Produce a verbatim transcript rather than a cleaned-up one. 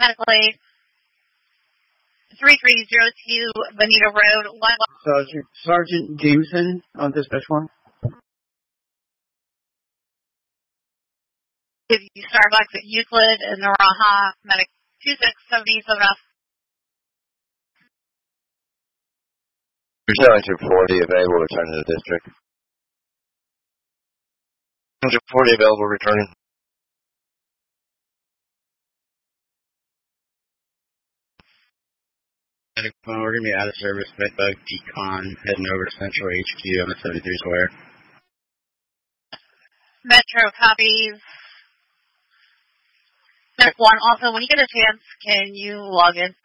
medically. three three zero two Bonita Road. One. Sergeant, Sergeant Jameson on dispatch one. Give you Starbucks at Euclid and Naraha, medic two six seven seven F. There's two forty available, return to the district. two forty available, returning. Medic phone, we're going to be out of service, Bedbug Decon, heading over to Central H Q on the seventy-three Square. Metro copies. Medic one, also, when you get a chance, can you log in